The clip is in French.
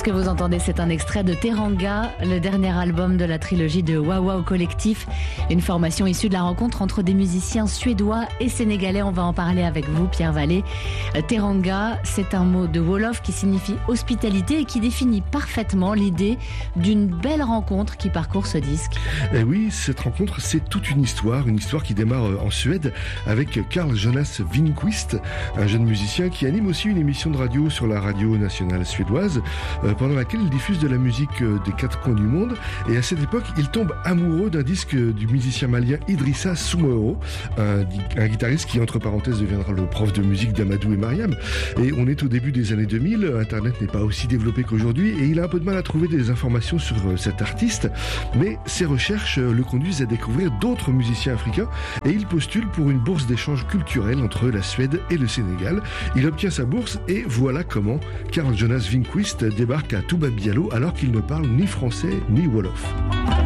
Ce que vous entendez, c'est un extrait de Teranga, le dernier album de la trilogie de Wawa Collectif, une formation issue de la rencontre entre des musiciens suédois et sénégalais. On va en parler avec vous, Pierre Vallée. Teranga, c'est un mot de Wolof qui signifie hospitalité et qui définit parfaitement l'idée d'une belle rencontre qui parcourt ce disque. Et oui, cette rencontre, c'est toute une histoire qui démarre en Suède avec Carl Jonas Winqvist, un jeune musicien qui anime aussi une émission de radio sur la radio nationale suédoise, pendant laquelle il diffuse de la musique des quatre coins du monde. Et à cette époque, il tombe amoureux d'un disque du musicien malien Idrissa Soumaoro, un guitariste qui, entre parenthèses, deviendra le prof de musique d'Amadou et Mariam. Et on est au début des années 2000, Internet n'est pas aussi développé qu'aujourd'hui, et il a un peu de mal à trouver des informations sur cet artiste, mais ses recherches le conduisent à découvrir d'autres musiciens africains, et il postule pour une bourse d'échange culturel entre la Suède et le Sénégal. Il obtient sa bourse, et voilà comment Carl Jonas Winqvist débarque à Touba Bialo alors qu'il ne parle ni français ni wolof.